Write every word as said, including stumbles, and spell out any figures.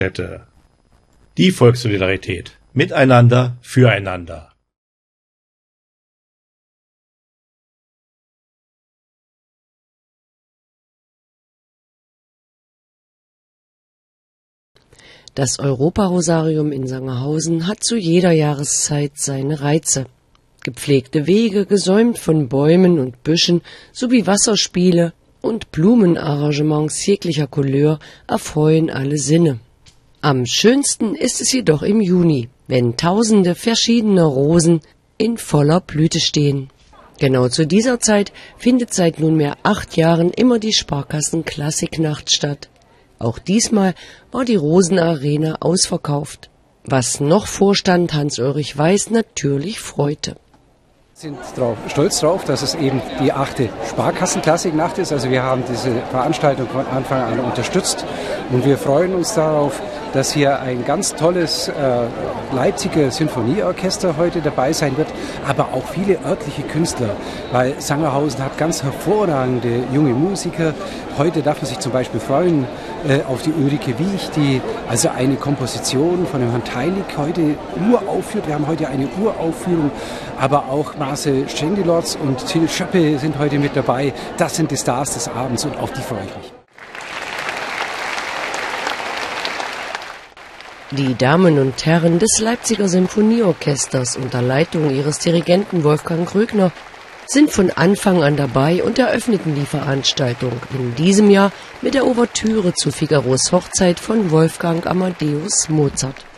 Die Volkssolidarität. Miteinander, füreinander. Das Europarosarium in Sangerhausen hat zu jeder Jahreszeit seine Reize. Gepflegte Wege, gesäumt von Bäumen und Büschen, sowie Wasserspiele und Blumenarrangements jeglicher Couleur erfreuen alle Sinne. Am schönsten ist es jedoch im Juni, wenn tausende verschiedener Rosen in voller Blüte stehen. Genau zu dieser Zeit findet seit nunmehr acht Jahren immer die Sparkassen-Klassiknacht statt. Auch diesmal war die Rosenarena ausverkauft, was noch Vorstand Hans-Ulrich Weiß natürlich freute. Wir sind drauf, stolz darauf, dass es eben die achte Sparkassen-Klassiknacht ist. Also wir haben diese Veranstaltung von Anfang an unterstützt und wir freuen uns darauf, dass hier ein ganz tolles äh, Leipziger Sinfonieorchester heute dabei sein wird, aber auch viele örtliche Künstler, weil Sangerhausen hat ganz hervorragende junge Musiker. Heute darf man sich zum Beispiel freuen äh, auf die Ulrike Wiech, die also eine Komposition von dem Herrn Teilig heute uraufführt. Wir haben heute eine Uraufführung, aber auch Marcel Schendelotz und Till Schöppe sind heute mit dabei. Das sind die Stars des Abends und auf die freue ich mich. Die Damen und Herren des Leipziger Symphonieorchesters unter Leitung ihres Dirigenten Wolfgang Krögner sind von Anfang an dabei und eröffneten die Veranstaltung in diesem Jahr mit der Ouvertüre zu Figaros Hochzeit von Wolfgang Amadeus Mozart.